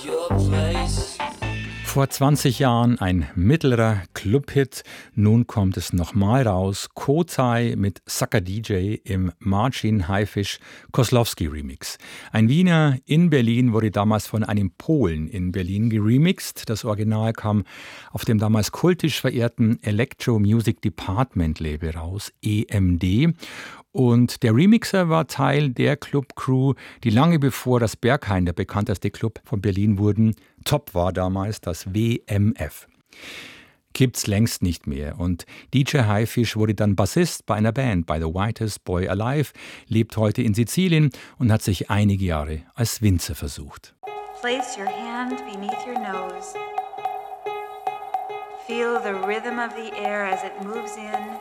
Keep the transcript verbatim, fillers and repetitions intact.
Vor zwanzig Jahren ein mittlerer Clubhit. Nun kommt es nochmal raus. Kotai mit Sucker D J im Marcin Haifisch Koslowski Remix. Ein Wiener in Berlin wurde damals von einem Polen in Berlin geremixed. Das Original kam auf dem damals kultisch verehrten Electro Music Department Label raus, E M D. Und der Remixer war Teil der Club-Crew, die lange bevor das Berghain, der bekannteste Club von Berlin, wurden, top war damals das W M F. Gibt's längst nicht mehr. Und D J Haifisch wurde dann Bassist bei einer Band, bei The Whitest Boy Alive, lebt heute in Sizilien und hat sich einige Jahre als Winzer versucht. Place your hand beneath your nose. Feel the rhythm of the air as it moves in